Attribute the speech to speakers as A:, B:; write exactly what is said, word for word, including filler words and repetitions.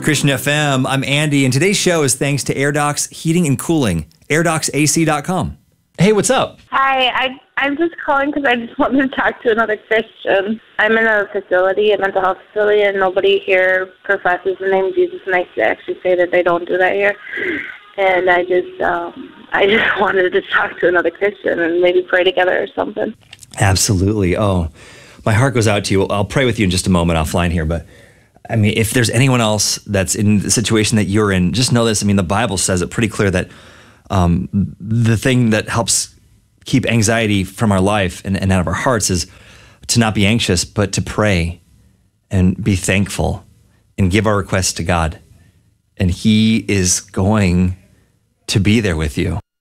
A: Christian F M. I'm Andy, and today's show is thanks to AirDocs Heating and Cooling, air docs A C dot com. Hey, what's up?
B: Hi, I, I'm just calling because I just wanted to talk to another Christian. I'm in a facility, a mental health facility, and nobody here professes the name Jesus, and I actually say that they don't do that here. And I just, um, I just wanted to talk to another Christian and maybe pray together or something.
A: Absolutely. Oh, my heart goes out to you. I'll pray with you in just a moment offline here, but I mean, if there's anyone else that's in the situation that you're in, just know this. I mean, the Bible says it pretty clear that um, the thing that helps keep anxiety from our life and, and out of our hearts is to not be anxious, but to pray and be thankful and give our requests to God. And He is going to be there with you.